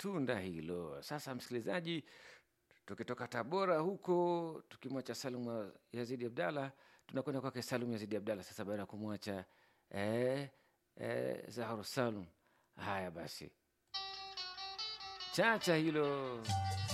tunda hilo. Sasa msikilizaji, tukitoka Tabora huko tukimwacha Salum Yazidi Abdalla, tunakwenda kwake Salum Yazidi Abdalla sasa, baada ya kumwacha Zahra Salum. Haya basi, chacha hilo.